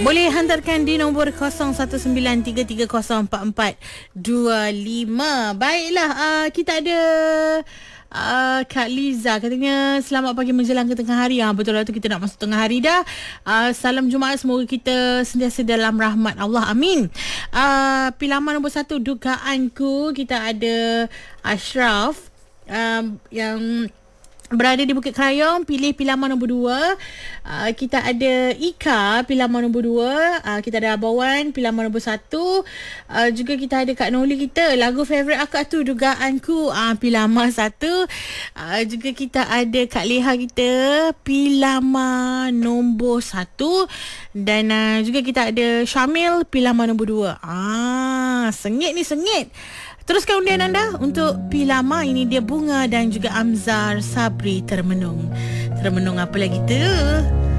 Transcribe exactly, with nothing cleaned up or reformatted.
Boleh hantarkan di nombor kosong satu sembilan tiga tiga kosong empat empat dua lima. Baiklah, uh, kita ada Uh, Kak Liza katanya selamat pagi menjelang ke tengah hari. Ha, betul lah tu, kita nak masuk tengah hari dah. uh, Salam Jumaat, semoga kita sentiasa dalam rahmat Allah, amin. uh, Pilihan nombor satu, dugaanku, kita ada Ashraf um, yang berada di Bukit Krayong, pilih pilihan nombor dua. Uh, kita ada Ika, pilihan nombor dua. Uh, kita ada Abawan, pilihan nombor satu. Uh, juga kita ada Kak Noli kita, lagu favourite akak tu dugaanku, uh, pilihan satu. Uh, juga kita ada Kak Leha kita, pilihan nombor satu. Dan uh, juga kita ada Syamil, pilihan nombor dua. Ah, sengit ni, sengit. Teruskan undian anda untuk P Lama. Ini dia Bunga dan juga Amzar Sabri, Termenung. Termenung apa lagi tu?